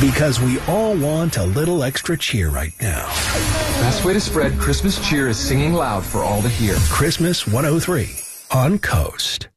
Because we all want a little extra cheer right now. Best way to spread Christmas cheer is singing loud for all to hear. Christmas 103 on Coast.